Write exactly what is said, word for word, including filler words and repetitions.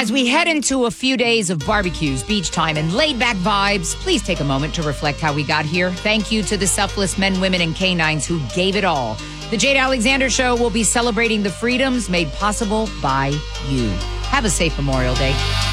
As we head into a few days of barbecues, beach time, and laid-back vibes, please take a moment to reflect how we got here. Thank you to the selfless men, women, and canines who gave it all. The Jade Alexander Show will be celebrating the freedoms made possible by you. Have a safe Memorial Day.